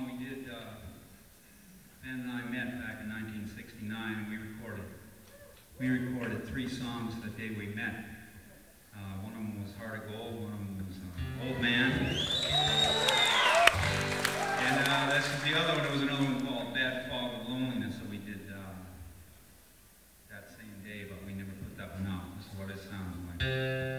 song we did, Ben and I met back in 1969, and we recorded 3 songs the day we met. One of them was Heart of Gold, one of them was Old Man, and that's the other one. There was another one called Bad Fog of Loneliness that we did that same day, but we never put that one out. This is what it sounds like.